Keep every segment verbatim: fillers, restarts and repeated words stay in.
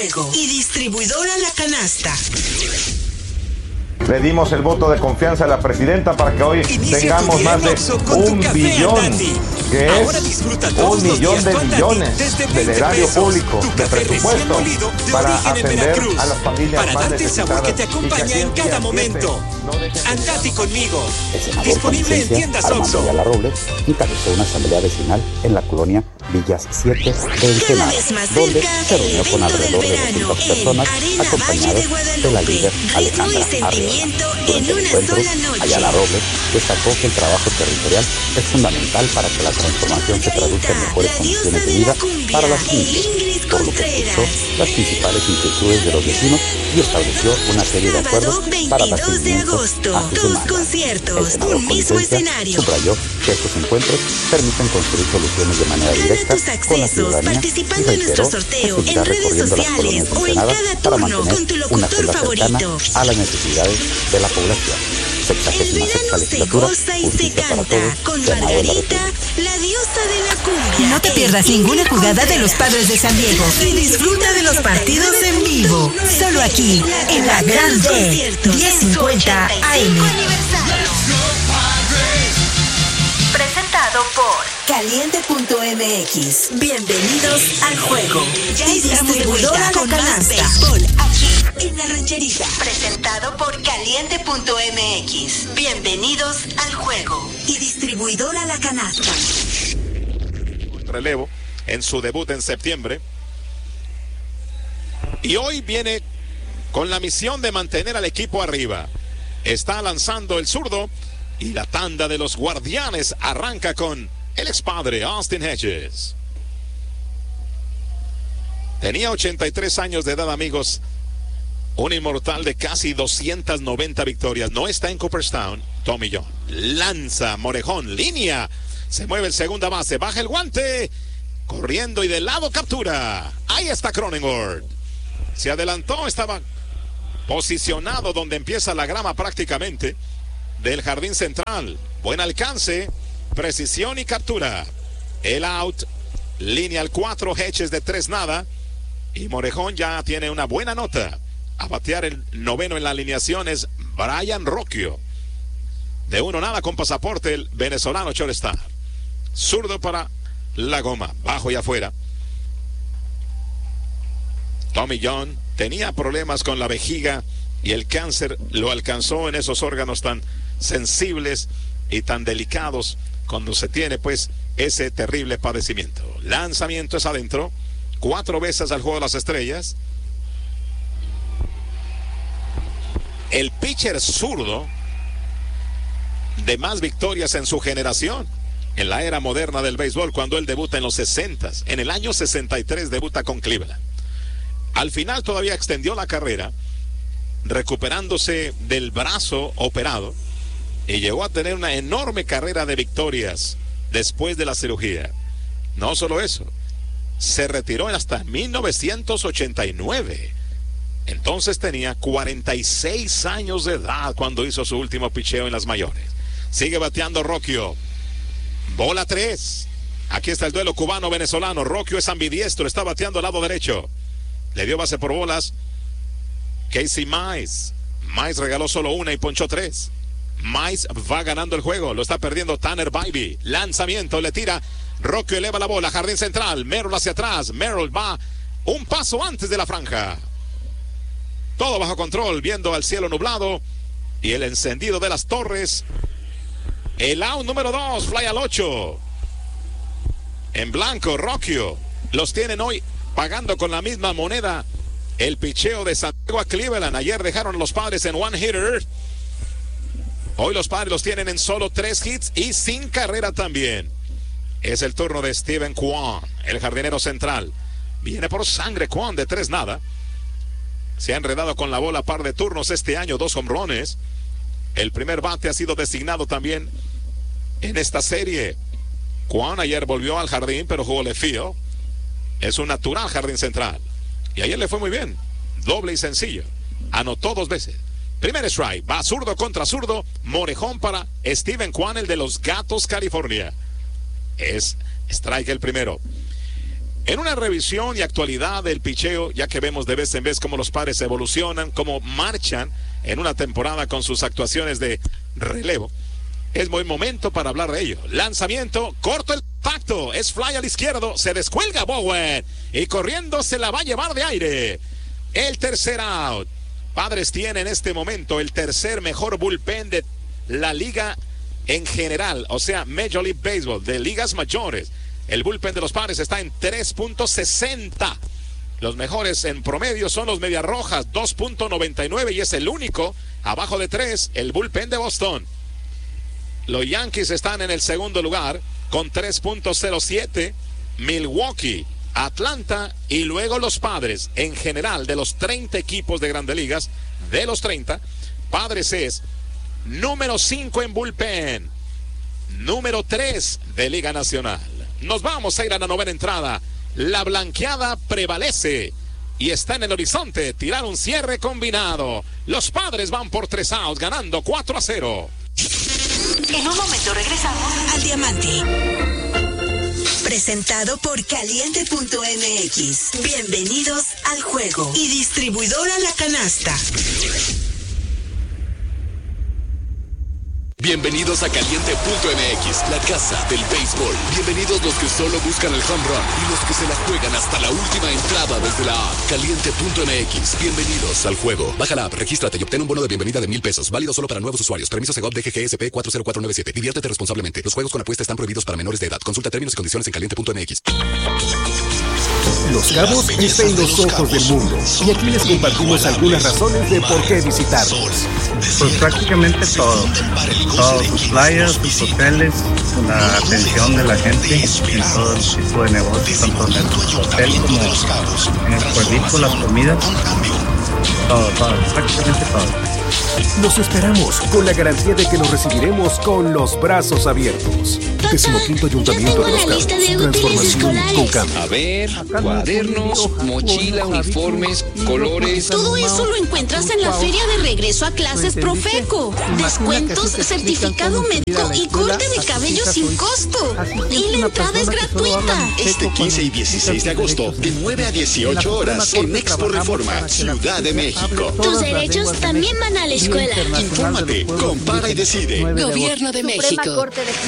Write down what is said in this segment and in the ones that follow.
juego y distribuidora La Canasta. Le dimos el voto de confianza a la presidenta para que hoy Inicia tengamos más de un billón, que es un millón de millones del erario público de presupuesto para atender a las familias para más darte el sabor que te necesitadas acompaña en cada momento. Andati conmigo. Disponible en tiendas Oxxo. Armando Ayala Robles encabezó una asamblea vecinal en la colonia Villas siete de Ensenada, donde se reunió con alrededor de doscientas personas acompañadas de la líder Alejandra Arreola. Durante el encuentro, Ayala Robles destacó que el trabajo territorial es fundamental para que la transformación se traduzca en mejores condiciones de vida para las familias, por lo que escuchó las principales inquietudes de los vecinos y estableció una serie de acuerdos para dar seguimiento a sus demandas. El senador Conciencia subrayó que estos encuentros permiten construir soluciones de manera directa con la ciudadanía y reiteró que seguirá recorriendo las colonias mencionadas para mantener una agenda cercana a las necesidades de la población. Sexagésima sexta legislatura, justicia para todos, con Senado de la Margarita, República. la diosa de la cumbia. No te pierdas ninguna jugada de los Padres de San Diego y disfruta de los partidos en vivo. Solo aquí, en la Gran D, diez cincuenta A M. Presentado por Caliente punto M X. Bienvenidos al juego. Ya Y estamos de vuelta distribuidora La con más Canasta. béisbol aquí en La Rancherita. Presentado por Caliente punto M X. Bienvenidos al juego. Y distribuidora La Canasta. Relevo en su debut en septiembre. Y hoy viene con la misión de mantener al equipo arriba. Está lanzando el zurdo y la tanda de los Guardianes arranca con el expadre Austin Hedges. Tenía ochenta y tres años de edad, amigos. Un inmortal de casi doscientas noventa victorias. No está en Cooperstown. Tommy John lanza Morejón, línea. Se mueve el segunda base, baja el guante, corriendo y de lado captura. Ahí está Cronenworth. Se adelantó, estaba posicionado donde empieza la grama prácticamente del jardín central. Buen alcance, precisión y captura. El out, línea al cuatro, Hedges de tres nada. Y Morejón ya tiene una buena nota. A batear el noveno en la alineación es Brian Rocchio. De uno nada con pasaporte el venezolano shortstop. Zurdo para la goma, bajo y afuera. Tommy John tenía problemas con la vejiga y el cáncer lo alcanzó en esos órganos tan sensibles y tan delicados cuando se tiene pues ese terrible padecimiento. Lanzamiento es adentro, cuatro veces al juego de las estrellas. El pitcher zurdo de más victorias en su generación, en la era moderna del béisbol, cuando él debuta en los sesentas. En el año sesenta y tres debuta con Cleveland. Al final todavía extendió la carrera, recuperándose del brazo operado, y llegó a tener una enorme carrera de victorias después de la cirugía. No solo eso, se retiró hasta mil novecientos ochenta y nueve. Entonces tenía cuarenta y seis años de edad cuando hizo su último picheo en las mayores. Sigue bateando Rocchio. Bola tres. Aquí está el duelo cubano-venezolano. Rocchio es ambidiestro, está bateando al lado derecho. Le dio base por bolas Casey Mize. Mize regaló solo una y ponchó tres. Mize va ganando el juego, lo está perdiendo Tanner Bybee. Lanzamiento, le tira. Rocchio eleva la bola, jardín central. Merrill hacia atrás. Merrill va un paso antes de la franja. Todo bajo control, viendo al cielo nublado y el encendido de las torres. El out número dos, fly al ocho. En blanco, Rocchio. Los tienen hoy pagando con la misma moneda el picheo de Santiago a Cleveland. Ayer dejaron a los Padres en one hitter. Hoy los Padres los tienen en solo tres hits y sin carrera también. Es el turno de Steven Kwan, el jardinero central. Viene por sangre Kwan de tres nada. Se ha enredado con la bola par de turnos este año, dos jonrones. El primer bate ha sido designado también en esta serie. Kwan ayer volvió al jardín, pero jugó left field. Es un natural jardín central. Y ayer le fue muy bien. Doble y sencillo. Anotó dos veces. Primer strike. Va zurdo contra zurdo. Morejón para Steven Kwan, el de los Gatos, California. Es strike el primero. En una revisión y actualidad del picheo, ya que vemos de vez en vez cómo los Padres evolucionan, cómo marchan en una temporada con sus actuaciones de relevo, es buen momento para hablar de ello. Lanzamiento, corto el tacto, es fly al izquierdo, se descuelga Bowen y corriendo se la va a llevar de aire. El tercer out. Padres tiene en este momento el tercer mejor bullpen de la liga en general, o sea, Major League Baseball, de ligas mayores. El bullpen de los Padres está en tres punto sesenta. Los mejores en promedio son los Medias Rojas, dos punto noventa y nueve, y es el único abajo de tres, el bullpen de Boston. Los Yankees están en el segundo lugar con tres punto cero siete, Milwaukee, Atlanta y luego los Padres. En general, de los treinta equipos de Grandes Ligas, de los treinta, Padres es número cinco en bullpen, número tres de Liga Nacional. Nos vamos a ir a la novena entrada. La blanqueada prevalece y está en el horizonte. Tirar un cierre combinado. Los Padres van por tres outs, ganando cuatro a cero. En un momento regresamos al Diamante. Presentado por Caliente punto M X. Bienvenidos al juego. Y distribuidora La Canasta. Bienvenidos a Caliente punto M X, la casa del béisbol. Bienvenidos los que solo buscan el home run y los que se la juegan hasta la última entrada desde la app. Caliente punto M X, bienvenidos al juego. Baja la app, regístrate y obtén un bono de bienvenida de mil pesos. Válido solo para nuevos usuarios. Permiso Segov D G G S P cuatro cero cuatro nueve siete. Diviértete responsablemente. Los juegos con apuesta están prohibidos para menores de edad. Consulta términos y condiciones en Caliente punto M X. Los Cabos está en los ojos del mundo. Y aquí les compartimos algunas razones de por qué visitarlos. Pues prácticamente todo. Todos sus playas, sus hoteles, la atención de la gente en todo tipo de negocios, tanto en el hotel como en el pueblito, las comidas, todo, todo, prácticamente todo. Los esperamos con la garantía de que los recibiremos con los brazos abiertos. Decimoquinto Ayuntamiento de Los Cabos. Transformación con cambio. A ver, cuadernos, mochila, uniformes, colores. Todo eso lo encuentras en la feria de regreso a clases Profeco. Descuentos, certificado médico y corte de cabello sin costo. Y la entrada es gratuita. Este quince y dieciséis de agosto, de nueve a dieciocho horas, en Expo Reforma, Ciudad de México. Tus derechos también van a la escuela. Infórmate, compara y decide. Gobierno de México.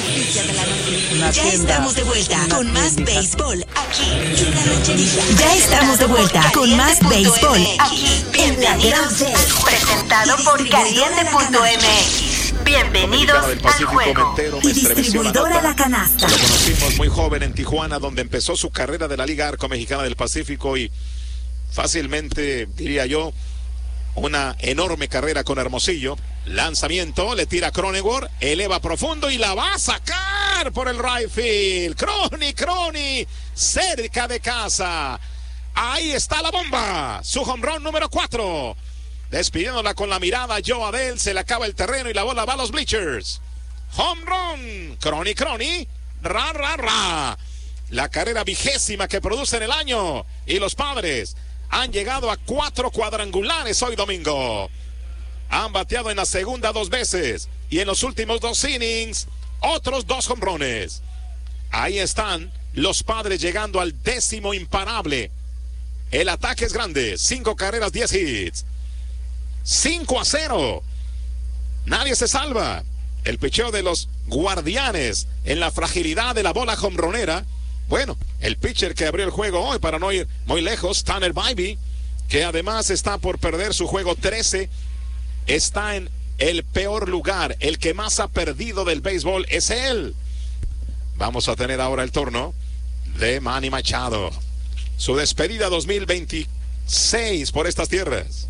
Ya estamos de vuelta con más béisbol aquí en La Rancherita. Ya estamos de vuelta con más béisbol aquí en La Gran D. Presentado por Caliente punto M X. Bienvenidos al juego. Y distribuidora La Canasta. Lo conocimos muy joven en Tijuana, donde empezó su carrera de la Liga Arco Mexicana del Pacífico y fácilmente, diría yo, una enorme carrera con Hermosillo. Lanzamiento, le tira Cronenworth, eleva profundo y la va a sacar por el right field. Crony, Crony, cerca de casa. Ahí está la bomba. Su home run número cuatro. Despidiéndola con la mirada, Joe Adell, se le acaba el terreno y la bola va a los bleachers. Home run, Crony, Crony, ra, ra, ra. La carrera vigésima que produce en el año. Y los Padres han llegado a cuatro cuadrangulares hoy domingo. Han bateado en la segunda dos veces y en los últimos dos innings otros dos jonrones. Ahí están los Padres llegando al décimo imparable. El ataque es grande, cinco carreras, diez hits. cinco a cero. Nadie se salva. El picheo de los Guardianes en la fragilidad de la bola jonronera. Bueno, el pitcher que abrió el juego hoy, para no ir muy lejos, Tanner Bybee, que además está por perder su juego trece, está en el peor lugar. El que más ha perdido del béisbol es él. Vamos a tener ahora el turno de Manny Machado. Su despedida dos mil veintiséis por estas tierras.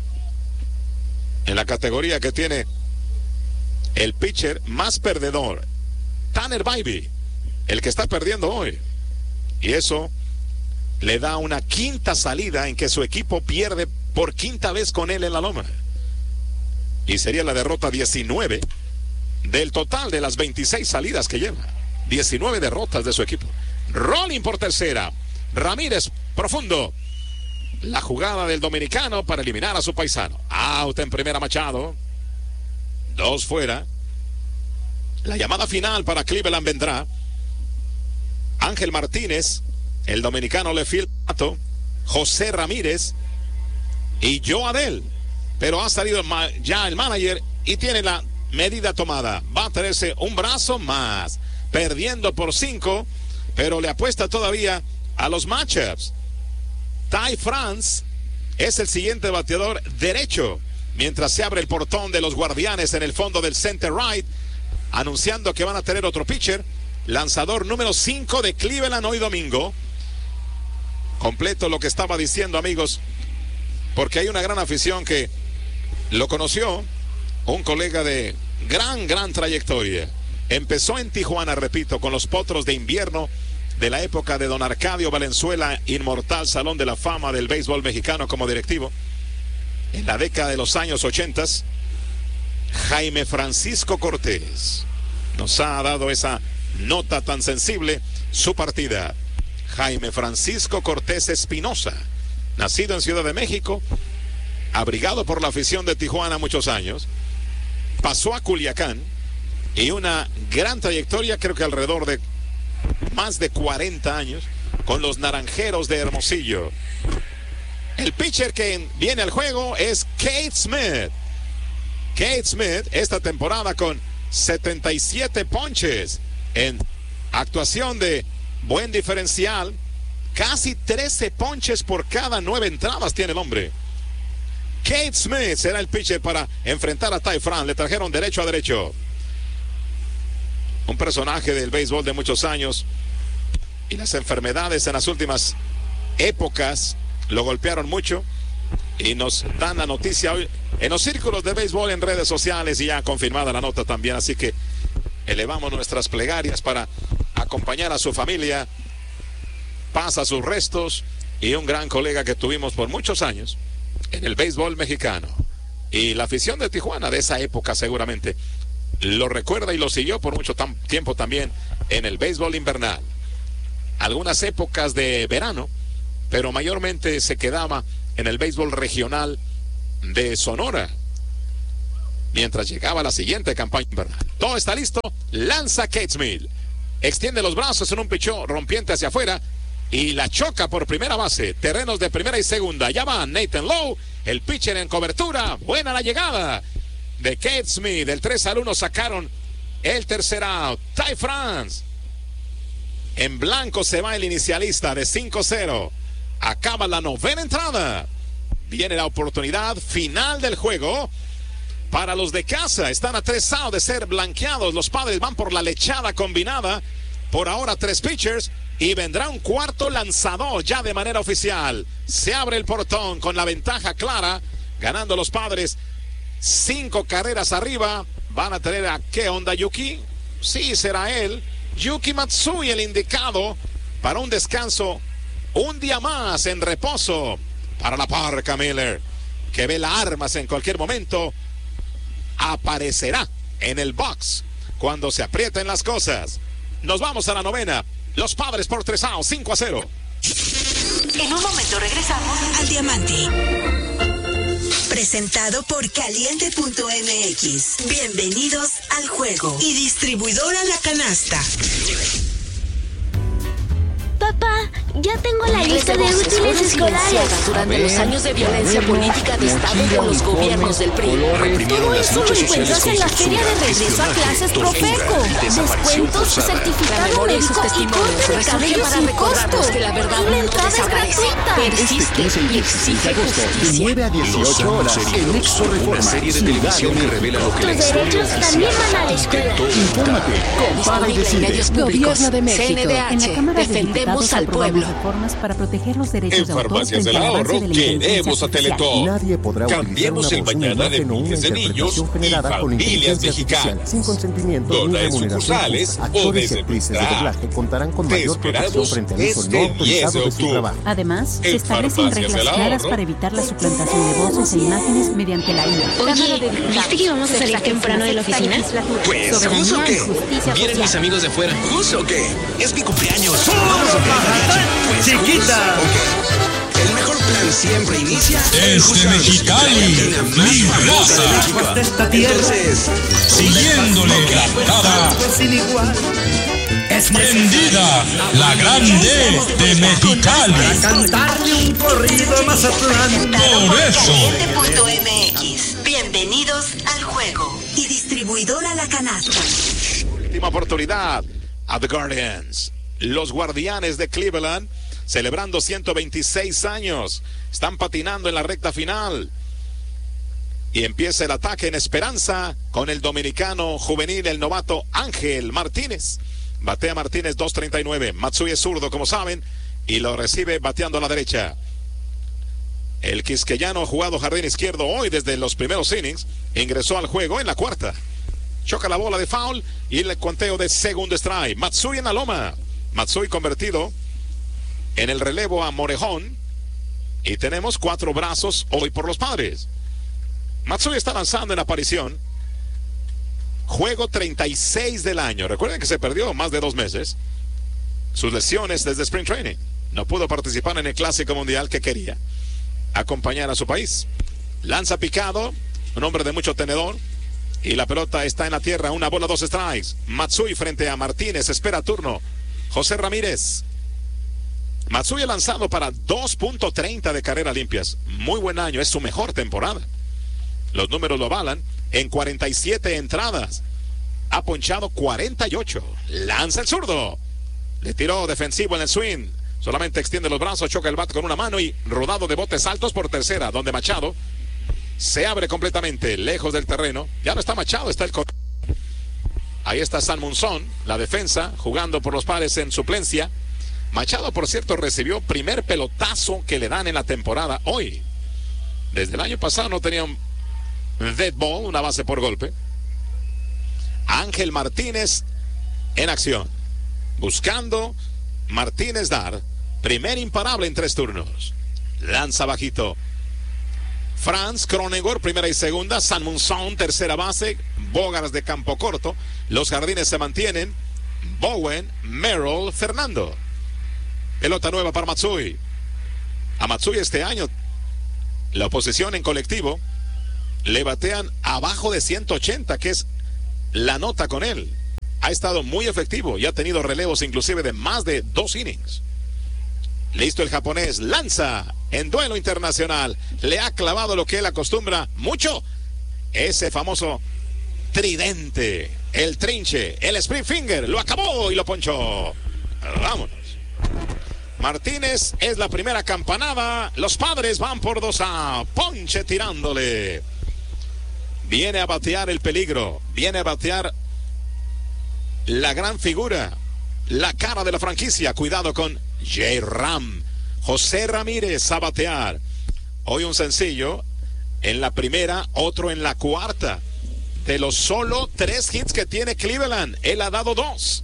En la categoría que tiene el pitcher más perdedor, Tanner Bybee, el que está perdiendo hoy. Y eso le da una quinta salida en que su equipo pierde por quinta vez con él en la loma. Y sería la derrota diecinueve del total de las veintiséis salidas que lleva. diecinueve derrotas de su equipo. Rolling por tercera. Ramírez profundo. La jugada del dominicano para eliminar a su paisano. Out en primera Machado. Dos fuera. La llamada final para Cleveland vendrá. Ángel Martínez el dominicano Lefil Pato, José Ramírez y Joe Adell. Pero ha salido ya el manager y tiene la medida tomada. Va a tenerse un brazo más, perdiendo por cinco, pero le apuesta todavía a los matchups. Ty France es el siguiente bateador derecho, mientras se abre el portón de los Guardianes en el fondo del center right, anunciando que van a tener otro pitcher, lanzador número cinco de Cleveland hoy domingo. Completo lo que estaba diciendo, amigos, porque hay una gran afición que lo conoció, un colega de gran, gran trayectoria. Empezó en Tijuana, repito, con los Potros de Invierno de la época de don Arcadio Valenzuela, inmortal Salón de la Fama del béisbol mexicano como directivo. En la década de los años ochentas, Jaime Francisco Cortés nos ha dado esa nota tan sensible, su partida. Jaime Francisco Cortés Espinosa, nacido en Ciudad de México, abrigado por la afición de Tijuana muchos años, pasó a Culiacán y una gran trayectoria, creo que alrededor de más de cuarenta años, con los Naranjeros de Hermosillo. El pitcher que viene al juego es Kate Smith. Kate Smith esta temporada con setenta y siete ponches en actuación de buen diferencial, casi trece ponches por cada nueve entradas tiene el hombre. Kate Smith será el pitcher para enfrentar a Ty France. Le trajeron derecho a derecho. Un personaje del béisbol de muchos años, y las enfermedades en las últimas épocas lo golpearon mucho, y nos dan la noticia hoy en los círculos de béisbol, en redes sociales, y ya confirmada la nota también, así que elevamos nuestras plegarias para acompañar a su familia, pasa sus restos, y un gran colega que tuvimos por muchos años en el béisbol mexicano, y la afición de Tijuana de esa época seguramente lo recuerda y lo siguió por mucho tiempo también en el béisbol invernal. Algunas épocas de verano, pero mayormente se quedaba en el béisbol regional de Sonora, mientras llegaba la siguiente campaña invernal. Todo está listo, lanza Kate Smith, extiende los brazos en un pichón rompiente hacia afuera y la choca por primera base. Terrenos de primera y segunda, ya va Nathan Lowe, el pitcher en cobertura. Buena la llegada de Kate Smith. Del tres al uno sacaron el tercer out. Ty France en blanco se va el inicialista de cinco cero. Acaba la novena entrada. Viene la oportunidad final del juego para los de casa. Están a tres outs de ser blanqueados. Los Padres van por la lechada combinada. Por ahora tres pitchers y vendrá un cuarto lanzador ya de manera oficial. Se abre el portón con la ventaja clara, ganando los Padres cinco carreras arriba. Van a tener a ¿qué onda, Yuki? Sí, será él, Yuki Matsui, el indicado para un descanso, un día más en reposo para la Parca Miller, que ve las armas en cualquier momento. Aparecerá en el box cuando se aprieten las cosas. Nos vamos a la novena. Los Padres por tres outs, cinco a cero. En un momento regresamos al Diamante. Presentado por Caliente punto M X. Bienvenidos al juego. Y distribuidora La Canasta. Papá, ya tengo la lista de útiles escolares. Durante los años de violencia política de Estado con los gobiernos del P R I. Todo eso lo encuentras en la feria de regreso a clases Profeco. Descuentos, certificado médico y corte de cabello sin costo. Y la entrada es gratuita. Persiste y exige justicia. De nueve a dieciocho horas en Expo Reforma. Una serie de televisión que revela lo que la Tus derechos también van a la escuela. Infórmate, compara y decide. Gobierno de México. C N D H. Defendemos al pueblo. Reformas para proteger los derechos en de autor Farmacias del Ahorro queremos a Teletón. Nadie podrá Cambiemos el mañana de miles de niños y familias mexicanas. Sin consentimiento Dona ni en sucursales o actores y desde actrices de nuestra doblaje contarán con Te mayor protección esperamos frente al uso este no autorizado diez de de su octubre. trabajo. Además, se En establecen Farmacias reglas del claras Ahorro. para evitar la suplantación de voces e imágenes mediante la I A. Oye, ¿viste que íbamos a salir temprano de la oficina? Pues, ¿jus o qué? ¿Vienen mis amigos de afuera? ¿Jus o qué? Es mi cumpleaños. Vamos a pues, chiquita. Okay. El mejor plan siempre inicia desde Mexicali, mi raza. Entonces, siguiéndole la cara. Prendida, la grande de Mexicali. Para cantarle un corrido a Mazatlán. Por eso. .mx. Bienvenidos al juego. Y distribuidora La Canasta. Última oportunidad a The Guardians. Los Guardianes de Cleveland celebrando ciento veintiséis años. Están patinando en la recta final. Y empieza el ataque en esperanza con el dominicano juvenil, el novato Ángel Martínez. Batea Martínez dos treinta y nueve. Matsui es zurdo, como saben, y lo recibe bateando a la derecha. El quisqueyano ha jugado jardín izquierdo hoy desde los primeros innings. Ingresó al juego en la cuarta. Choca la bola de foul y el conteo de segundo strike. Matsui en la loma. Matsui convertido en el relevo a Morejón. Y tenemos cuatro brazos hoy por los Padres. Matsui está lanzando en aparición. Juego treinta y seis del año. Recuerden que se perdió más de dos meses. Sus lesiones desde Spring Training. No pudo participar en el Clásico Mundial que quería. Acompañar a su país. Lanza picado. Un hombre de mucho tenedor. Y la pelota está en la tierra. Una bola, dos strikes. Matsui frente a Martínez. Espera turno. José Ramírez. Matsui ha lanzado para dos punto treinta de carreras limpias. Muy buen año. Es su mejor temporada. Los números lo avalan. En cuarenta y siete entradas ha ponchado cuarenta y ocho. Lanza el zurdo. Le tiró defensivo en el swing. Solamente extiende los brazos, choca el bat con una mano y rodado de botes altos por tercera, donde Machado se abre completamente lejos del terreno. Ya no está Machado, está el corredor. Ahí está San Munzón, la defensa, jugando por los Padres en suplencia. Machado, por cierto, recibió primer pelotazo que le dan en la temporada hoy. Desde el año pasado no tenía un dead ball, una base por golpe. Ángel Martínez en acción. Buscando Martínez dar. Primer imparable en tres turnos. Lanza bajito. Franz Cronenworth, primera y segunda. San Munzón, tercera base. Bogars de campo corto. Los jardines se mantienen. Bowen, Merrill, Fernando. Pelota nueva para Matsui. A Matsui este año la oposición en colectivo le batean abajo de ciento ochenta, que es la nota con él. Ha estado muy efectivo y ha tenido relevos inclusive de más de dos innings. Listo el japonés, lanza en duelo internacional. Le ha clavado lo que él acostumbra mucho. Ese famoso tridente, el trinche, el split finger. Lo acabó y lo ponchó. Vámonos. Martínez es la primera campanada. Los Padres van por dos a ponche tirándole. Viene a batear el peligro. Viene a batear la gran figura, la cara de la franquicia. Cuidado con J-Ram. José Ramírez a batear. Hoy un sencillo en la primera, otro en la cuarta. De los solo tres hits que tiene Cleveland, él ha dado dos.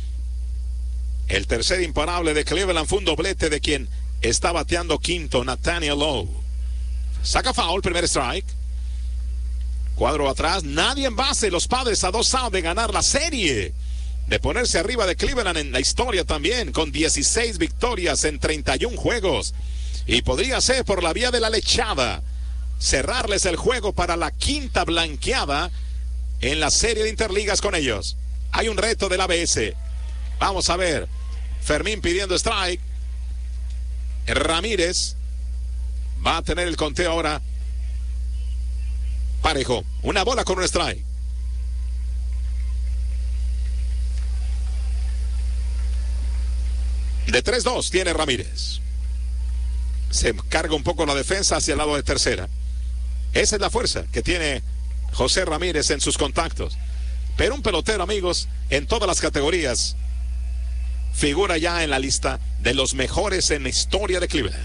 El tercer imparable de Cleveland fue un doblete de quien está bateando quinto, Nathaniel Lowe. Saca foul, primer strike. Cuadro atrás, nadie en base. Los Padres a dos outs de ganar la serie, de ponerse arriba de Cleveland en la historia también, con dieciséis victorias en treinta y un juegos. Y podría ser por la vía de la lechada, cerrarles el juego para la quinta blanqueada en la serie de interligas con ellos. Hay un reto del A B S. Vamos a ver. Fermín pidiendo strike. Ramírez va a tener el conteo ahora parejo. Una bola con un strike. De tres dos tiene Ramírez. Se carga un poco la defensa hacia el lado de tercera. Esa es la fuerza que tiene José Ramírez en sus contactos. Pero un pelotero, amigos, en todas las categorías, figura ya en la lista de los mejores en la historia de Cleveland.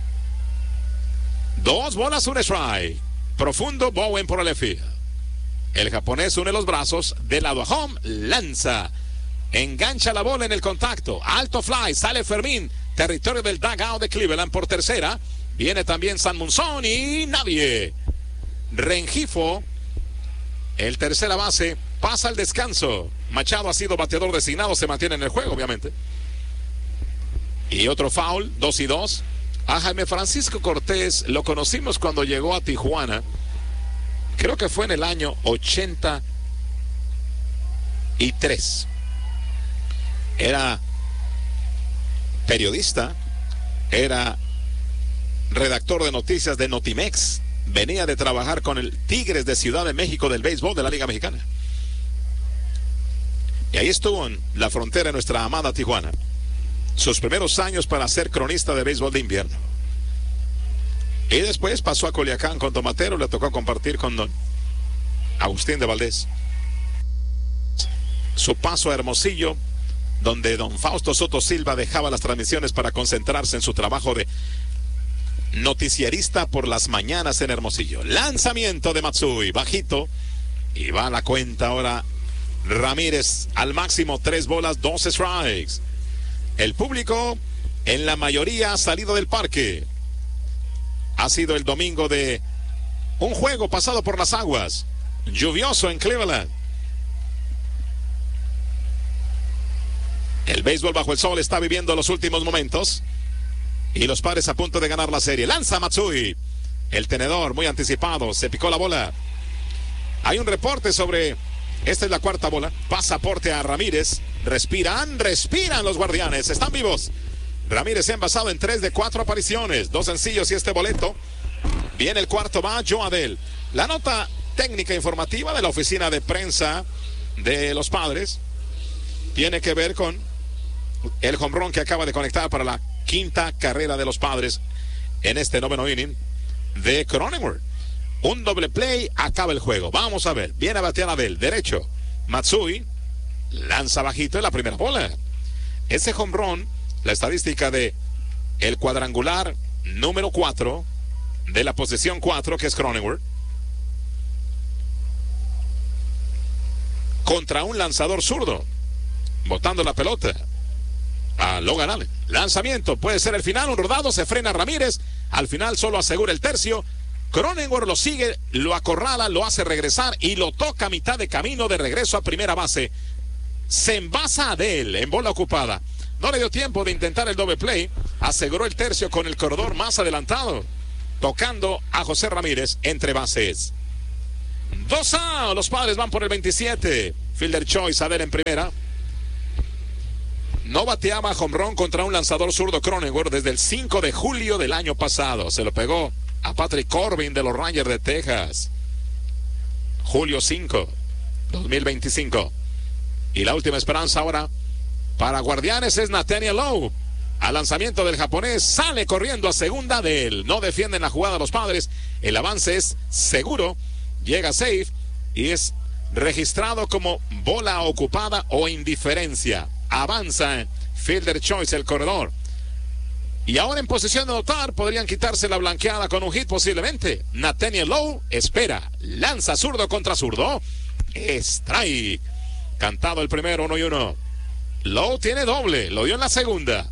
Dos bolas, un strike. Profundo, Bowen por el left field. El japonés une los brazos de lado a home, lanza, engancha la bola en el contacto, alto fly, sale Fermín, territorio del dugout de Cleveland por tercera. Viene también San Munzón y nadie. Rengifo, el tercera base, pasa al descanso. Machado ha sido bateador designado, se mantiene en el juego, obviamente. Y otro foul, dos y dos. A Jaime Francisco Cortés lo conocimos cuando llegó a Tijuana. Creo que fue en el año ochenta y tres. Era periodista, era redactor de noticias de Notimex, venía de trabajar con el Tigres de Ciudad de México del béisbol de la Liga Mexicana. Y ahí estuvo en la frontera de nuestra amada Tijuana. Sus primeros años para ser cronista de béisbol de invierno. Y después pasó a Culiacán con Tomatero, le tocó compartir con don Agustín de Valdés. Su paso a Hermosillo, donde don Fausto Soto Silva dejaba las transmisiones para concentrarse en su trabajo de noticiarista por las mañanas en Hermosillo. Lanzamiento de Matsui, bajito, y va a la cuenta ahora Ramírez al máximo, tres bolas, dos strikes. El público en la mayoría ha salido del parque. Ha sido el domingo de un juego pasado por las aguas, lluvioso en Cleveland. El béisbol bajo el sol está viviendo los últimos momentos y los Padres a punto de ganar la serie. Lanza Matsui, el tenedor muy anticipado, se picó la bola. Hay un reporte sobre, esta es la cuarta bola, pasaporte a Ramírez. Respiran, respiran los Guardianes, están vivos. Ramírez se ha envasado en tres de cuatro apariciones, dos sencillos y este boleto. Viene el cuarto, va Joe Adell. La nota técnica informativa de la oficina de prensa de los Padres tiene que ver con el home run que acaba de conectar para la quinta carrera de los Padres en este noveno inning de Cronenworth. Un doble play, acaba el juego. Vamos a ver, viene a batear Adell, derecho. Matsui lanza bajito en la primera bola. Ese home run, la estadística de el cuadrangular número cuatro de la posición cuatro, que es Cronenworth, contra un lanzador zurdo, botando la pelota a Logan Allen. Lanzamiento, puede ser el final, un rodado, se frena Ramírez, al final solo asegura el tercio. Cronenworth lo sigue, lo acorrala, lo hace regresar y lo toca a mitad de camino de regreso a primera base. Se envasa Adell en bola ocupada. No le dio tiempo de intentar el doble play, aseguró el tercio con el corredor más adelantado, tocando a José Ramírez entre bases. Dos a, los Padres van por el veintisiete. Fielder choice, Adell en primera. No bateaba home run contra un lanzador zurdo Cronenworth desde el cinco de julio del año pasado. Se lo pegó a Patrick Corbin de los Rangers de Texas. julio cinco, dos mil veinticinco. Y la última esperanza ahora para Guardianes es Nathaniel Lowe. Al lanzamiento del japonés, sale corriendo a segunda de él. No defienden la jugada los Padres. El avance es seguro. Llega safe y es registrado como bola ocupada o indiferencia. Avanza fielder choice el corredor. Y ahora en posición de anotar, podrían quitarse la blanqueada con un hit posiblemente. Nathaniel Lowe espera. Lanza zurdo contra zurdo. Strike. Cantado el primero, uno y uno. Lowe tiene doble, lo dio en la segunda.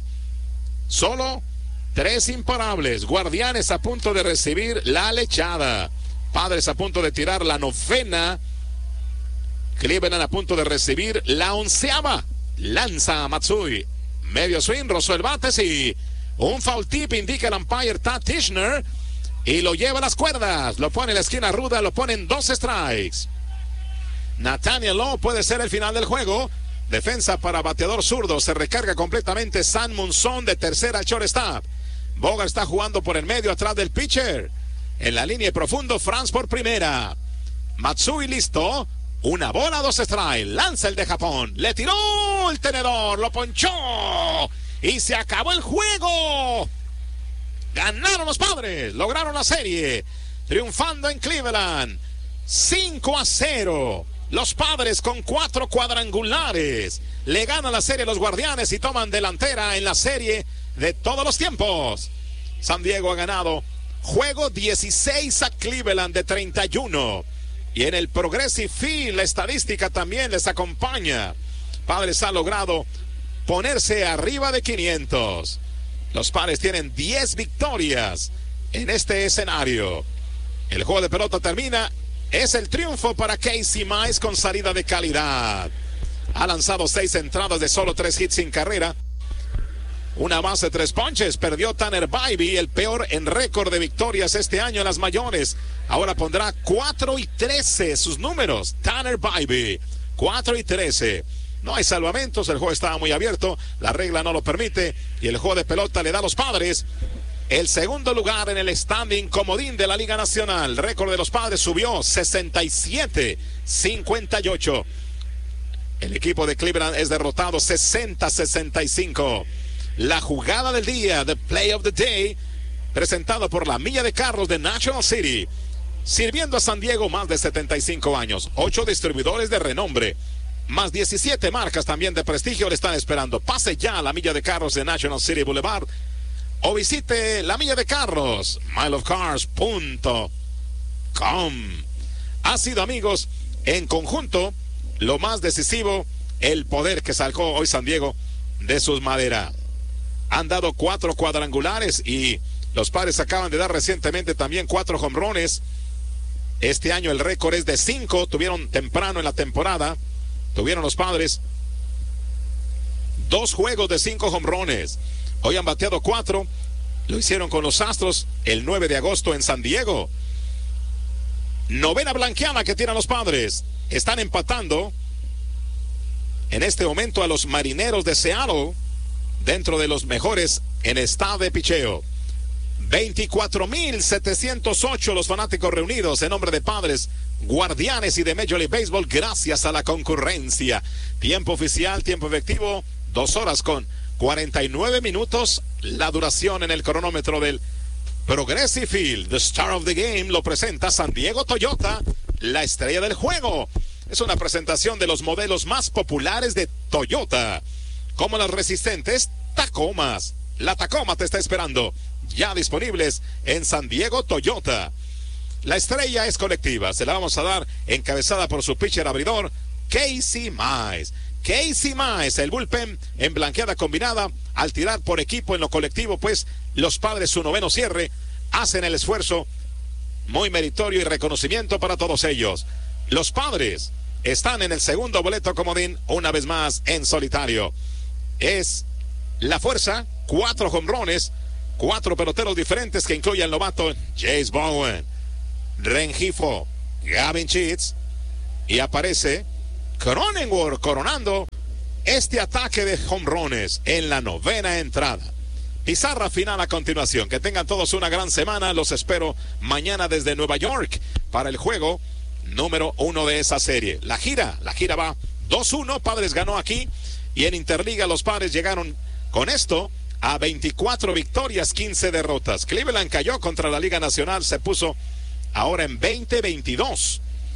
Solo tres imparables. Guardianes a punto de recibir la lechada. Padres a punto de tirar la novena. Cleveland a punto de recibir la onceava. Lanza Matsui. Medio swing, rozó el bate, sí. Un foul tip indica el umpire Tad Tishner. Y lo lleva a las cuerdas. Lo pone en la esquina ruda, lo pone en dos strikes. Nathaniel Lowe puede ser el final del juego. Defensa para bateador zurdo. Se recarga completamente Sam Monzón de tercera al shortstop. Bogart está jugando por el medio atrás del pitcher. En la línea de profundo, Franz por primera. Matsui listo. Una bola, dos strikes. Lanza el de Japón. Le tiró el tenedor. Lo ponchó. Y se acabó el juego. Ganaron los Padres. Lograron la serie. Triunfando en Cleveland. cinco a cero. Los Padres con cuatro cuadrangulares. Le ganan la serie a los Guardianes y toman delantera en la serie de todos los tiempos. San Diego ha ganado juego dieciséis a Cleveland de treinta y uno. Y en el Progressive Field la estadística también les acompaña. Padres ha logrado ponerse arriba de quinientos. Los Padres tienen diez victorias en este escenario. El juego de pelota termina. Es el triunfo para Casey Mize con salida de calidad. Ha lanzado seis entradas de solo tres hits sin carrera. Una base, tres ponches. Perdió Tanner Bybee, el peor en récord de victorias este año en las mayores. Ahora pondrá cuatro y trece sus números. Tanner Bybee, cuatro y trece. No hay salvamentos, el juego estaba muy abierto, la regla no lo permite y el juego de pelota le da a los Padres el segundo lugar en el standing comodín de la Liga Nacional. Récord de los Padres subió sesenta y siete a cincuenta y ocho. El equipo de Cleveland es derrotado sesenta a sesenta y cinco. La jugada del día, the play of the day, presentado por la Milla de Carros de National City, sirviendo a San Diego más de setenta y cinco años. Ocho distribuidores de renombre, más diecisiete marcas también de prestigio le están esperando. Pase ya a la Milla de Carros de National City Boulevard o visite la Milla de Carros, mile of cars punto com. Ha sido, amigos, en conjunto, lo más decisivo, el poder que sacó hoy San Diego de sus maderas. Han dado cuatro cuadrangulares y los Padres acaban de dar recientemente también cuatro jonrones. Este año el récord es de cinco, tuvieron temprano en la temporada, tuvieron los Padres dos juegos de cinco jonrones. Hoy han bateado cuatro, lo hicieron con los Astros el nueve de agosto en San Diego. Novena blanqueada que tiran los Padres. Están empatando en este momento a los Marineros de Seattle, dentro de los mejores en estado de picheo. veinticuatro mil setecientos ocho los fanáticos reunidos en nombre de Padres, Guardianes y de Major League Baseball, gracias a la concurrencia. Tiempo oficial, tiempo efectivo, dos horas con cuarenta y nueve minutos, la duración en el cronómetro del Progressive Field. The Star of the Game lo presenta San Diego Toyota, la estrella del juego. Es una presentación de los modelos más populares de Toyota, como las resistentes Tacomas. La Tacoma te está esperando, ya disponibles en San Diego Toyota. La estrella es colectiva, se la vamos a dar encabezada por su pitcher abridor, Casey Mize. Casey Mize, el bullpen en blanqueada combinada, al tirar por equipo en lo colectivo, pues los Padres, su noveno cierre, hacen el esfuerzo muy meritorio y reconocimiento para todos ellos. Los Padres están en el segundo boleto comodín, una vez más en solitario. Es la fuerza, cuatro jonrones, cuatro peloteros diferentes que incluyen al novato Jace Bowen, Rengifo, Gavin Sheets, y aparece Cronenworth coronando este ataque de jonrones en la novena entrada. Pizarra final a continuación. Que tengan todos una gran semana. Los espero mañana desde Nueva York para el juego número uno de esa serie. La gira, la gira va dos uno. Padres ganó aquí y en Interliga los Padres llegaron con esto a veinticuatro victorias, quince derrotas. Cleveland cayó contra la Liga Nacional, se puso ahora en veinte veintidós.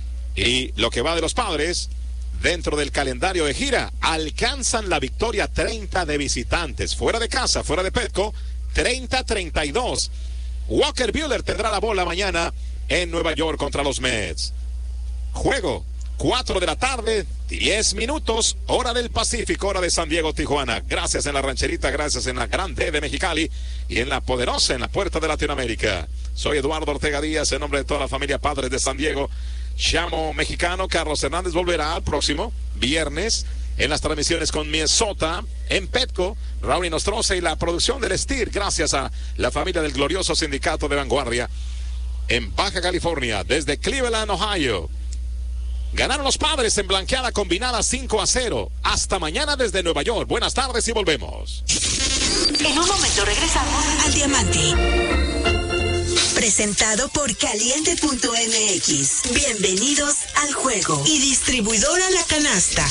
Y lo que va de los Padres, dentro del calendario de gira, alcanzan la victoria treinta de visitantes. Fuera de casa, fuera de Petco, treinta a treinta y dos. Walker Buehler tendrá la bola mañana en Nueva York contra los Mets. Juego, cuatro de la tarde, diez minutos, hora del Pacífico, hora de San Diego, Tijuana. Gracias en la rancherita, gracias en la grande de Mexicali y en la poderosa en la puerta de Latinoamérica. Soy Eduardo Ortega Díaz, en nombre de toda la familia Padres de San Diego. Chamo mexicano, Carlos Hernández volverá el próximo viernes en las transmisiones con Minnesota, en Petco, Raúl Nostroza y la producción del Estir, gracias a la familia del glorioso sindicato de Vanguardia en Baja California, desde Cleveland, Ohio. Ganaron los Padres en blanqueada combinada cinco a cero. Hasta mañana desde Nueva York. Buenas tardes y volvemos. En un momento regresamos al Diamante. Presentado por Caliente punto M X. Bienvenidos al juego. Y distribuidora La Canasta.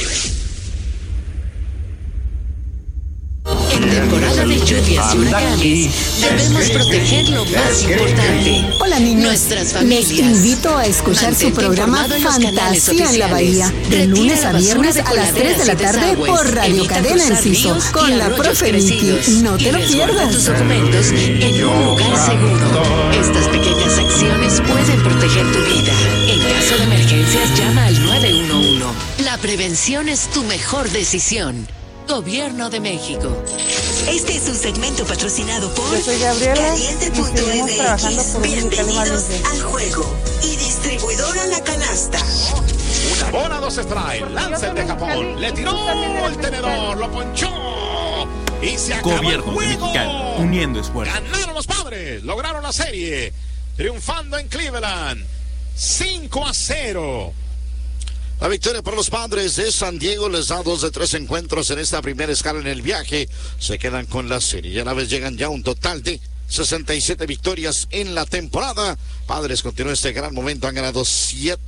En temporada de lluvias y huracanes, debemos proteger lo más importante. Hola niños, nuestras familias. Les invito a escuchar su programa Fantasía en la Bahía, de lunes a viernes a las tres de la tarde por Radio Cadena Enciso, con la profe Vicky. No te lo pierdas. Tus documentos en un lugar seguro. Estas pequeñas acciones pueden proteger tu vida. En caso de emergencias, llama al nueve uno uno. La prevención es tu mejor decisión. Gobierno de México. Este es un segmento patrocinado por Caliente punto M X. Bienvenidos al juego. Y distribuidora La Canasta. Una bola, dos strikes. Lanza el de Japón. Le tiró el tenedor. Lo ponchó. Y se acabó Gobierno el de juego. Mexicali, uniendo esfuerzos. Ganaron los Padres. Lograron la serie. Triunfando en Cleveland. cinco a cero. La victoria para los Padres de San Diego les da dos de tres encuentros en esta primera escala en el viaje. Se quedan con la serie y a la vez llegan ya a un total de sesenta y siete victorias en la temporada. Padres continúan este gran momento, han ganado siete.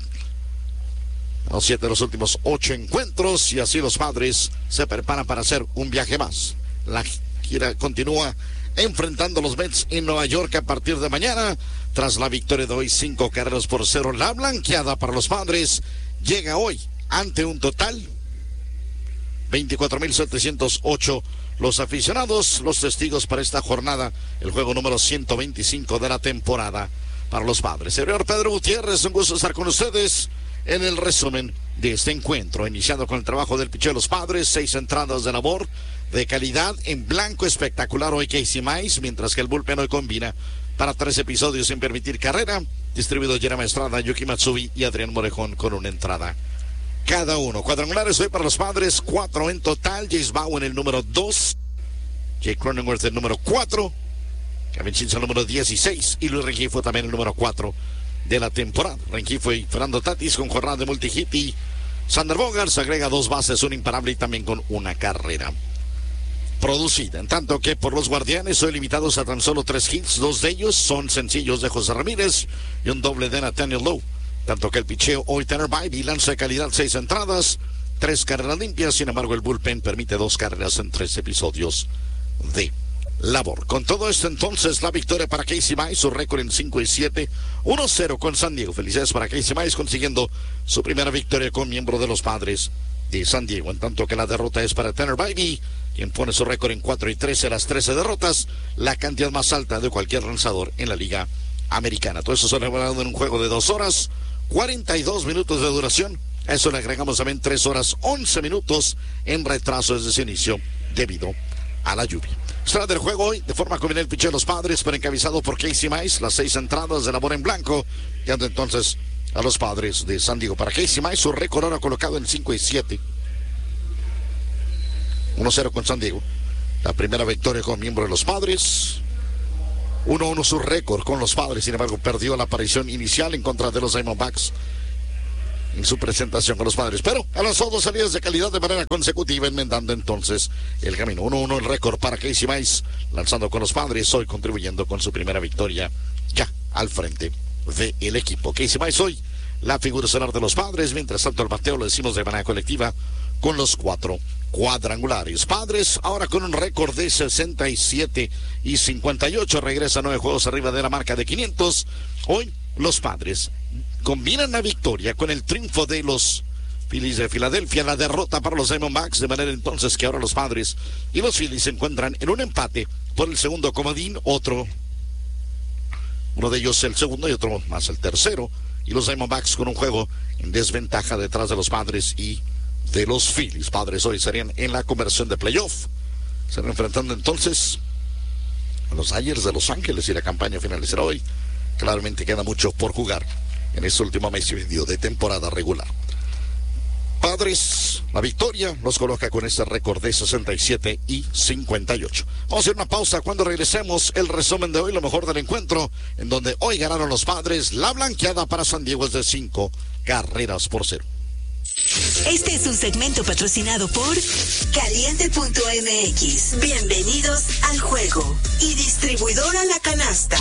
Los siete de los últimos ocho encuentros y así los Padres se preparan para hacer un viaje más. La gira continúa enfrentando a los Mets en Nueva York a partir de mañana. Tras la victoria de hoy, cinco carreras por cero, la blanqueada para los Padres llega hoy ante un total veinticuatro mil setecientos ocho los aficionados, los testigos para esta jornada, el juego número ciento veinticinco de la temporada para los Padres. Señor Pedro Gutiérrez, un gusto estar con ustedes en el resumen de este encuentro, iniciando con el trabajo del pitcher de los Padres, seis entradas de labor de calidad en blanco, espectacular hoy Casey Mize, mientras que el bullpen hoy combina para tres episodios sin permitir carrera, distribuido Jeremy Estrada, Yuki Matsubi y Adrián Morejón con una entrada cada uno. Cuadrangulares hoy para los Padres, cuatro en total, Jace Bowen el número dos, Jake Cronenworth el número cuatro, Kevin Chinson el número dieciséis y Luis Rengifo también el número cuatro de la temporada. Rengifo y Fernando Tatis con jornada de multi-hit y Sander Bogaerts agrega dos bases, un imparable y también con una carrera producida. En tanto que por los Guardianes hoy limitados a tan solo tres hits, dos de ellos son sencillos de José Ramírez y un doble de Nathaniel Lowe. Tanto que el picheo hoy Tanner Bybee lanza de calidad seis entradas, tres carreras limpias, sin embargo el bullpen permite dos carreras en tres episodios de labor. Con todo esto entonces la victoria para Casey Mize, su récord en cinco y siete, uno cero con San Diego. Felicidades para Casey Mize consiguiendo su primera victoria con miembro de los Padres de San Diego. En tanto que la derrota es para Tanner Bybee, quien pone su récord en cuatro y trece, las trece derrotas, la cantidad más alta de cualquier lanzador en la Liga Americana. Todo eso celebrado en un juego de dos horas, cuarenta y dos minutos de duración. A eso le agregamos también tres horas, once minutos en retraso desde su inicio debido a la lluvia. Será del juego hoy, de forma conveniente el pitcher de los Padres, pero encabezado por Casey Mize, las seis entradas de labor en blanco, dando entonces a los Padres de San Diego. Para Casey Mize, su récord ahora colocado en cinco y siete. uno cero con San Diego. La primera victoria con miembro de los Padres. uno uno su récord con los Padres, sin embargo, perdió la aparición inicial en contra de los Diamondbacks en su presentación con los Padres, pero a las dos salidas de calidad de manera consecutiva, enmendando entonces el camino. uno uno el récord para Casey Mize, lanzando con los Padres, hoy contribuyendo con su primera victoria ya al frente del equipo. Casey Mize hoy la figura estelar de los Padres, mientras tanto el bateo lo decimos de manera colectiva con los cuatro cuadrangulares. Padres ahora con un récord de sesenta y siete y cincuenta y ocho, regresa nueve juegos arriba de la marca de quinientos. Hoy los Padres combinan la victoria con el triunfo de los Phillies de Filadelfia, la derrota para los Diamondbacks, de manera entonces que ahora los Padres y los Phillies se encuentran en un empate por el segundo comodín, otro, uno de ellos el segundo y otro más el tercero, y los Diamondbacks con un juego en desventaja detrás de los Padres y de los Phillies. Padres hoy serían en la conversión de playoff, estarán enfrentando entonces a los Dodgers de Los Ángeles y la campaña finalizará hoy. Claramente queda mucho por jugar en este último mes y medio de temporada regular. Padres, la victoria los coloca con este récord de sesenta y siete y cincuenta y ocho. Vamos a hacer una pausa. Cuando regresemos, el resumen de hoy, lo mejor del encuentro, en donde hoy ganaron los Padres. La blanqueada para San Diego es de cinco carreras por cero. Este es un segmento patrocinado por Caliente punto M X. Bienvenidos al juego. Y distribuidora La Canasta.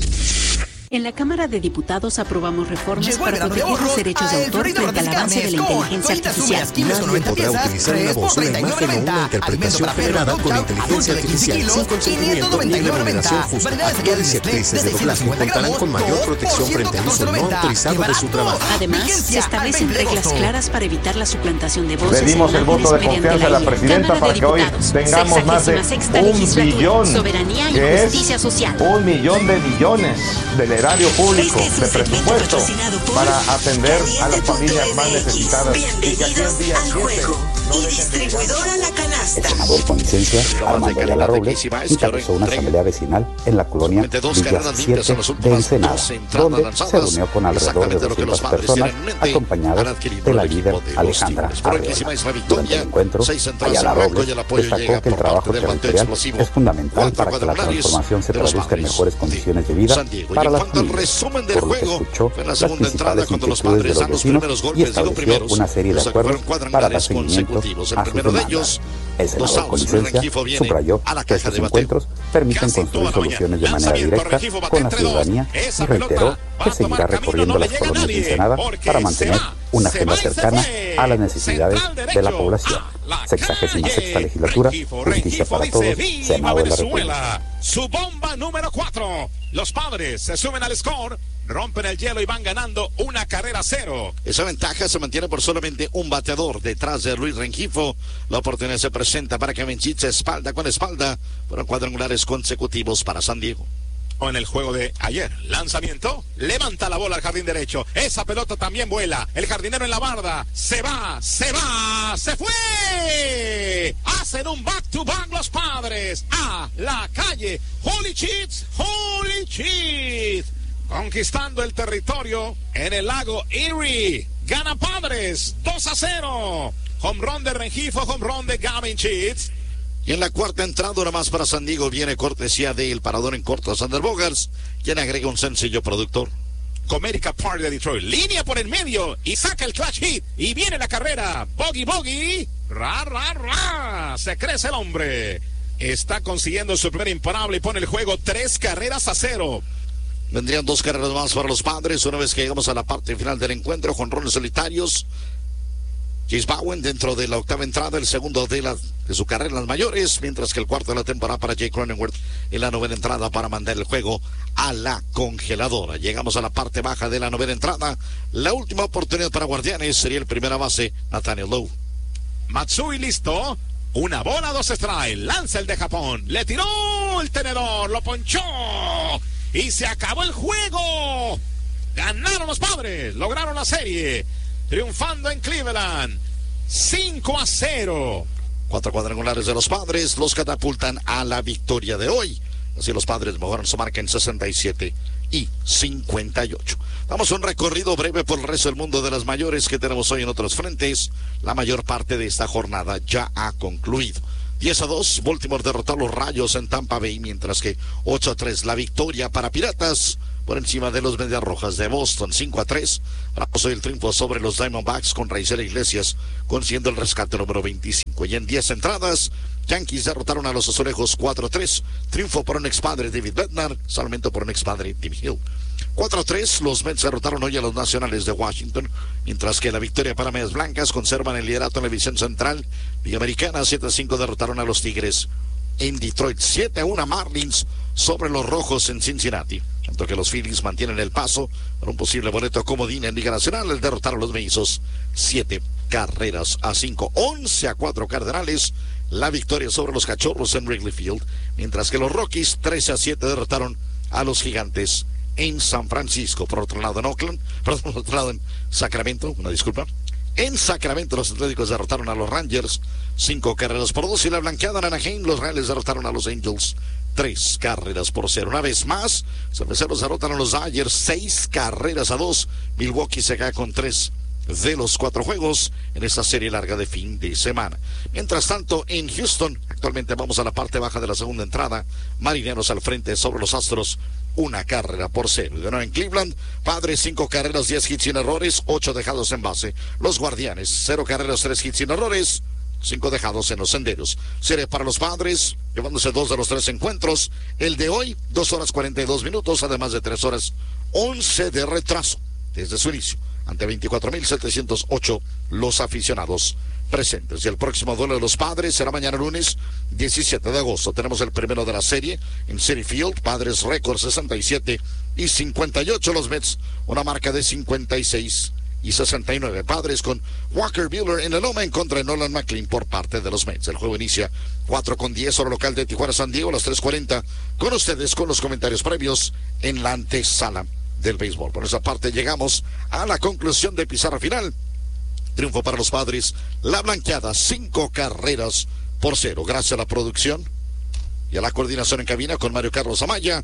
En la Cámara de Diputados aprobamos reformas para proteger los derechos de autor frente al avance de la inteligencia artificial. Nadie podrá utilizar una voz, una imagen o una interpretación generada con inteligencia artificial sin consentimiento ni remuneración justa. Actores y actrices de doblaje contarán con mayor protección frente al uso no autorizado de su trabajo. Además, se establecen reglas claras para evitar la suplantación de voces. Pedimos el voto de confianza a la presidenta para que hoy tengamos más de un billón, soberanía y que justicia es social. un millón de millones del erario público Este es un de segmento presupuesto patrocinado por para atender a las Caliente punto familias más M X. necesitadas y que aquí Bienvenidos el día al siete juego. no Y dejen de distribuidora La El Canasta. senador con licencia, Armando Ayala Robles, encabezó una asamblea vecinal en la colonia Villas siete de Ensenada, donde se reunió con alrededor de doscientas personas, acompañado de la líder Alejandra Arreola. Durante el encuentro, Ayala Robles destacó que el trabajo territorial es fundamental para que la transformación se traduzca en mejores condiciones de vida para las cuanto al resumen del por lo que juego, escuchó fue en la las segunda entrada principales cuando los inquietudes Padres de dan los los vecinos primeros y golpes, digo estableció primeros, una serie de los que fueron acuerdos para dar cuadrangulares seguimiento consecutivos. El a sus primero de demandas. ellos, El dos senador con outs, Luis licencia Rengifo viene subrayó a la que caja estos de bateo. encuentros permiten construir soluciones de manera directa con la ciudadanía y reiteró que seguirá recorriendo las colonias de Ensenada para mantener una agenda cercana a las necesidades de la población. Sexagésima sexta legislatura, justicia para todos, Senado de la República. Su bomba número cuatro. Los Padres se suben al score, rompen el hielo y van ganando una carrera a cero. Esa ventaja se mantiene por solamente un bateador detrás de Luis Rengifo. La oportunidad se presenta para que Benchitz espalda con espalda. Fueron cuadrangulares consecutivos para San Diego. En el juego de ayer, lanzamiento, levanta la bola al jardín derecho, esa pelota también vuela, el jardinero en la barda, se va, se va, se fue, hacen un back to back los Padres, a la calle, Holy Cheats, Holy Cheats, conquistando el territorio en el lago Erie, gana Padres, dos a cero, home run de Rengifo, home run de Gavin Cheats. Y en la cuarta entrada, una más para San Diego, viene cortesía del parador en corto, Sander Bogaerts, quien agrega un sencillo productor. Comerica Park de Detroit, línea por el medio y saca el clutch hit y viene la carrera, bogey bogey, ra ra ra, se crece el hombre, está consiguiendo su primer imparable y pone el juego tres carreras a cero. Vendrían dos carreras más para los Padres una vez que llegamos a la parte final del encuentro, jonrones solitarios. Chase Bowen dentro de la octava entrada, el segundo de, la, de su carrera en las mayores, mientras que el cuarto de la temporada para Jake Cronenworth en la novena entrada para mandar el juego a la congeladora. Llegamos a la parte baja de la novena entrada. La última oportunidad para Guardianes sería el primera base, Nathaniel Lowe. Matsui listo. Una bola, dos strikes. Lanza el de Japón. Le tiró el tenedor, lo ponchó. Y se acabó el juego. Ganaron los Padres, lograron la serie. Triunfando en Cleveland, cinco a cero. Cuatro cuadrangulares de los Padres los catapultan a la victoria de hoy. Así los Padres mejoran su marca en sesenta y siete y cincuenta y ocho. Vamos a un recorrido breve por el resto del mundo de las mayores que tenemos hoy en otros frentes. La mayor parte de esta jornada ya ha concluido. diez a dos, Baltimore derrotó a los Rayos en Tampa Bay, mientras que ocho a tres la victoria para Piratas por encima de los Medias Rojas de Boston. Cinco a tres, Bravos hoy el triunfo sobre los Diamondbacks con Raizel Iglesias consiguiendo el rescate número veinticinco. Y en diez entradas, Yankees derrotaron a los Azulejos cuatro a tres, triunfo por un expadre David Bednar, salvamento por un expadre Tim Hill. cuatro a tres, los Mets derrotaron hoy a los Nacionales de Washington, mientras que la victoria para Medias Blancas conservan el liderato en la división central. Liga Americana, siete a cinco derrotaron a los Tigres en Detroit. siete a uno Marlins sobre los Rojos en Cincinnati. Tanto que los Phillies mantienen el paso para un posible boleto comodín en Liga Nacional. El derrotar a los Mellizos siete carreras a cinco. once a cuatro Cardenales. La victoria sobre los Cachorros en Wrigley Field. Mientras que los Rockies trece a siete derrotaron a los Gigantes en San Francisco. Por otro lado en Oakland, perdón, por otro lado en Sacramento, una disculpa. En Sacramento los Atléticos derrotaron a los Rangers cinco carreras por dos y la blanqueada en Anaheim los Reales derrotaron a los Angels tres carreras por cero. Una vez más, Cerveceros derrotan a los Dodgers seis carreras a dos. Milwaukee se cae con tres de los cuatro juegos en esta serie larga de fin de semana. Mientras tanto, en Houston, actualmente vamos a la parte baja de la segunda entrada. Marineros al frente sobre los Astros, una carrera por cero. De nuevo en Cleveland, Padres cinco carreras, diez hits sin errores, ocho dejados en base. Los Guardianes, cero carreras, tres hits sin errores, cinco dejados en los senderos. Serie para los Padres, llevándose dos de los tres encuentros. El de hoy, dos horas cuarenta y dos minutos, además de tres horas once de retraso desde su inicio. Ante veinticuatro mil setecientos ocho los aficionados presentes. Y el próximo duelo de los Padres será mañana lunes diecisiete de agosto. Tenemos el primero de la serie en Citi Field. Padres récord sesenta y siete y cincuenta y ocho. Los Mets una marca de cincuenta y seis y sesenta y nueve. Padres con Walker Buehler en el loma en contra de Nolan McLean por parte de los Mets. El juego inicia cuatro con diez, hora local de Tijuana San Diego a las tres cuarenta. Con ustedes con los comentarios previos en la antesala del béisbol. Por esa parte llegamos a la conclusión de pizarra final. Triunfo para los Padres, la blanqueada, cinco carreras por cero. Gracias a la producción y a la coordinación en cabina con Mario Carlos Amaya,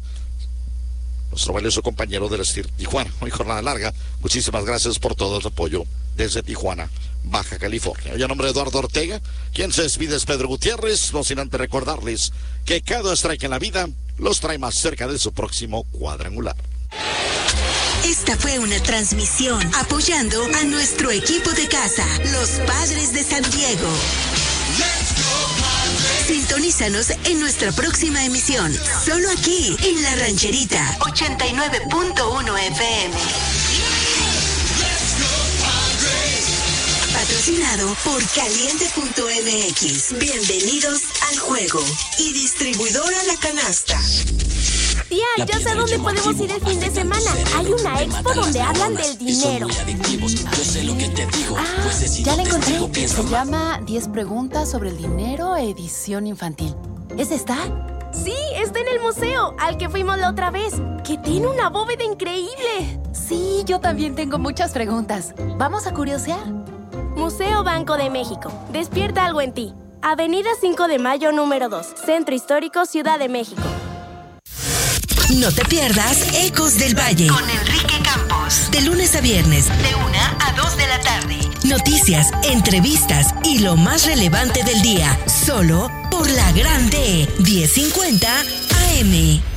nuestro valioso compañero del S T I R Tijuana. Hoy jornada larga. Muchísimas gracias por todo el apoyo desde Tijuana, Baja California. Y a nombre de Eduardo Ortega, quien se despide es Pedro Gutiérrez, no sin antes recordarles que cada strike en la vida los trae más cerca de su próximo cuadrangular. Esta fue una transmisión apoyando a nuestro equipo de casa, los Padres de San Diego. Sintonízanos en nuestra próxima emisión, solo aquí en La Rancherita, ochenta y nueve punto uno F M. Patrocinado por Caliente punto M X. Bienvenidos al juego. Y distribuidora La Canasta. Tía, ya sé dónde podemos ir el fin de semana. Hay una expo donde hablan del dinero. Ah, ya la encontré. Se llama diez preguntas sobre el dinero, edición infantil. ¿Es esta? Sí, está en el museo, al que fuimos la otra vez, que tiene una bóveda increíble. Sí, yo también tengo muchas preguntas. ¿Vamos a curiosear? Museo Banco de México. Despierta algo en ti. Avenida cinco de Mayo, número dos. Centro Histórico, Ciudad de México. No te pierdas Ecos del Valle con Enrique Campos. De lunes a viernes, de una a dos de la tarde. Noticias, entrevistas y lo más relevante del día. Solo por La Grande, diez cincuenta A M.